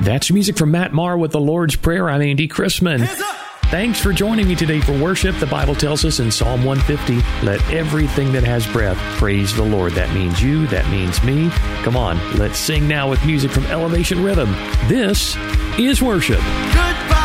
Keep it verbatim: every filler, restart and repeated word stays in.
That's music from Matt Maher with the Lord's Prayer. I'm Andy Chrisman. Thanks for joining me today for worship. The Bible tells us in Psalm one fifty, let everything that has breath praise the Lord. That means you. That means me. Come on, let's sing now with music from Elevation Rhythm. This is worship. Goodbye.